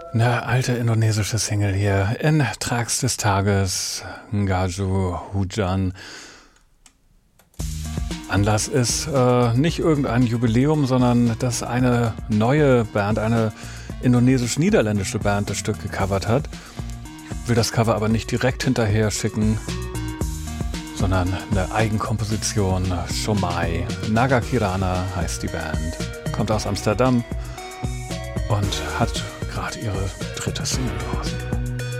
Eine alte indonesische Single hier in Tracks des Tages, Ngaju Hujan. Anlass ist nicht irgendein Jubiläum, sondern dass eine neue Band, eine indonesisch-niederländische Band das Stück gecovert hat. Ich will das Cover aber nicht direkt hinterher schicken, sondern eine Eigenkomposition, Shomai. Naga Kirana heißt die Band, kommt aus Amsterdam und hat gerade ihre dritte Single draußen.